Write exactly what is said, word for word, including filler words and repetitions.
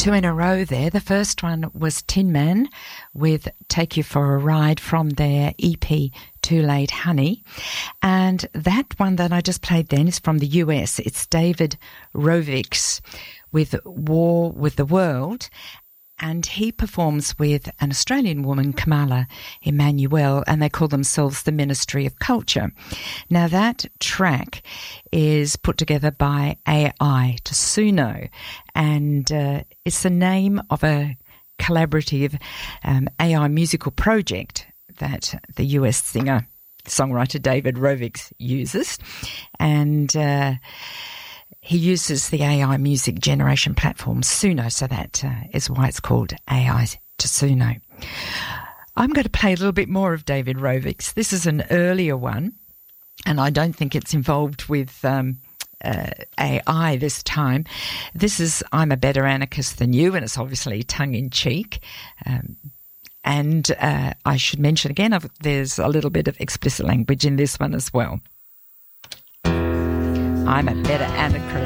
Two in a row there. The first one was Tin Man with Take You for a Ride from their E P Too Late Honey. And that one that I just played then is from the U S. It's David Rovics with War with the World. And he performs with an Australian woman, Kamala Emmanuel, and they call themselves the Ministry of Culture. Now, that track is put together by A I to Suno, and uh, it's the name of a collaborative um, A I musical project that the U S singer, songwriter David Rovics uses. And uh, he uses the A I music generation platform Suno, so that uh, is why it's called A I to Suno. I'm going to play a little bit more of David Rovics. This is an earlier one, and I don't think it's involved with um, uh, A I this time. This is I'm a Better Anarchist Than You, and it's obviously tongue-in-cheek. Um, and uh, I should mention again, there's a little bit of explicit language in this one as well. I'm a better anarchist